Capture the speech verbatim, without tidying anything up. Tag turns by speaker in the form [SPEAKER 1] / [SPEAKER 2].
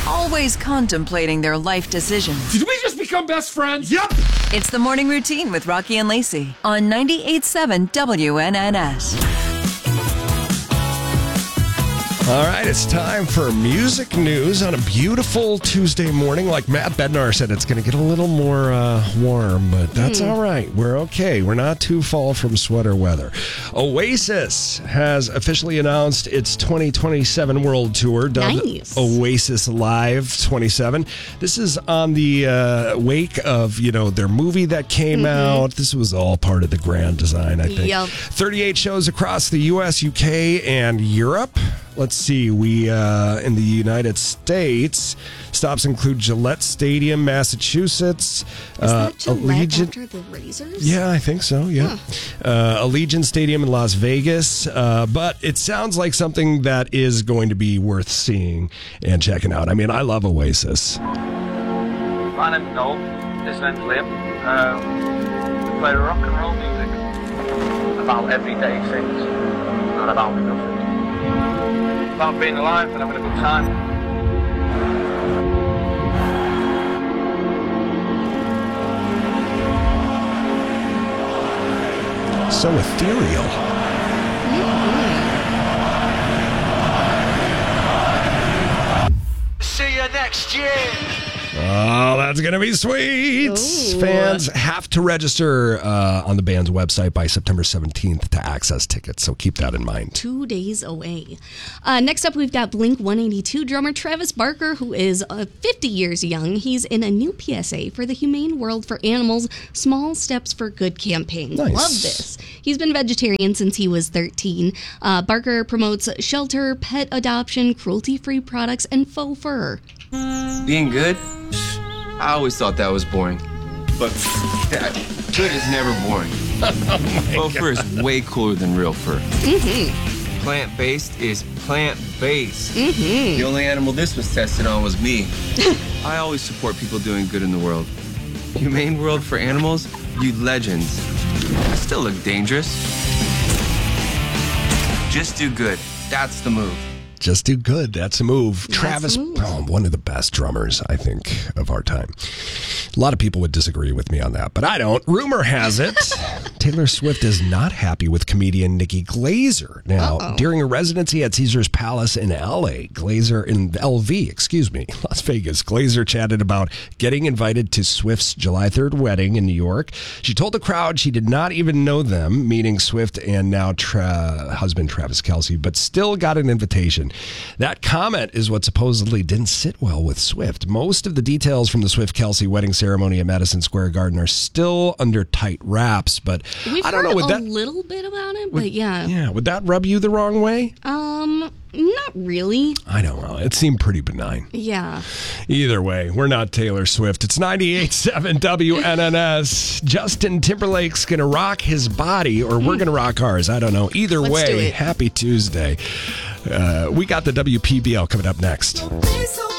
[SPEAKER 1] always contemplating their life decisions.
[SPEAKER 2] Did we just become best friends?
[SPEAKER 3] Yep.
[SPEAKER 1] It's the Morning Routine with Rocky and Lacey on ninety-eight point seven W N N S.
[SPEAKER 4] All right, it's time for music news on a beautiful Tuesday morning. Like Matt Bednar said, it's going to get a little more uh, warm, but that's mm. all right. We're okay. We're not too far from sweater weather. Oasis has officially announced its twenty twenty-seven world tour, dubbed
[SPEAKER 5] nice.
[SPEAKER 4] Oasis Live twenty-seven. This is on the uh, wake of, you know, their movie that came mm-hmm. out. This was all part of the grand design, I think.
[SPEAKER 5] Yep.
[SPEAKER 4] thirty-eight shows across the U S, U K, and Europe. Let's see, we, uh, in the United States, stops include Gillette Stadium, Massachusetts.
[SPEAKER 5] Is that Gillette
[SPEAKER 4] Allegiant,
[SPEAKER 5] after the Razors?
[SPEAKER 4] Yeah, I think so, yeah. Huh. Uh, Allegiant Stadium in Las Vegas. Uh, but it sounds like something that is going to be worth seeing and checking out. I mean, I love Oasis.
[SPEAKER 6] My name's Noel. This name's Liam. Um, we play rock and roll music. About everyday things, not about nothing. About being alive and having a good time.
[SPEAKER 4] So ethereal.
[SPEAKER 6] Mm-hmm. See you next year.
[SPEAKER 4] Oh, that's going to be sweet. Ooh. Fans have to register uh, on the band's website by September seventeenth to access tickets, so keep that in mind.
[SPEAKER 5] Two days away. Uh, next up, we've got Blink one eighty-two drummer Travis Barker, who is uh, fifty years young. He's in a new P S A for the Humane World for Animals Small Steps for Good campaign.
[SPEAKER 4] Nice.
[SPEAKER 5] Love this. He's been vegetarian since he was thirteen. Uh, Barker promotes shelter, pet adoption, cruelty-free products, and faux fur.
[SPEAKER 7] Being good? I always thought that was boring. But good is never boring.
[SPEAKER 4] Oh
[SPEAKER 7] Faux fur is way cooler than real fur. Mm-hmm. Plant-based is plant-based.
[SPEAKER 5] Mm-hmm.
[SPEAKER 7] The only animal this was tested on was me. I always support people doing good in the world. Humane World for Animals? You legends. I still look dangerous. Just do good. That's the move.
[SPEAKER 4] Just do good. That's a move.
[SPEAKER 5] That's
[SPEAKER 4] Travis,
[SPEAKER 5] a move.
[SPEAKER 4] Oh, one of the best drummers, I think, of our time. A lot of people would disagree with me on that, but I don't. Rumor has it Taylor Swift is not happy with comedian Nikki Glaser. Now,
[SPEAKER 5] Uh-oh.
[SPEAKER 4] during a residency at Caesars Palace in L A, Glaser in L V, excuse me, Las Vegas, Glaser chatted about getting invited to Swift's July third wedding in New York. She told the crowd she did not even know them, meaning Swift and now tra- husband Travis Kelce, but still got an invitation. That comment is what supposedly didn't sit well with Swift. Most of the details from the Swift-Kelce wedding ceremony at Madison Square Garden are still under tight wraps, but
[SPEAKER 5] We've
[SPEAKER 4] I don't
[SPEAKER 5] heard
[SPEAKER 4] know. Would
[SPEAKER 5] a
[SPEAKER 4] that,
[SPEAKER 5] little bit about it,
[SPEAKER 4] would,
[SPEAKER 5] but yeah.
[SPEAKER 4] Yeah, would that rub you the wrong way?
[SPEAKER 5] Um, not really.
[SPEAKER 4] I don't know. It seemed pretty benign.
[SPEAKER 5] Yeah.
[SPEAKER 4] Either way, we're not Taylor Swift. It's ninety-eight point seven W N N S. Justin Timberlake's going to rock his body, or we're going to rock ours. I don't know. Either
[SPEAKER 5] Let's do
[SPEAKER 4] way,
[SPEAKER 5] it.
[SPEAKER 4] happy Tuesday. Uh, we got the W P B L coming up next.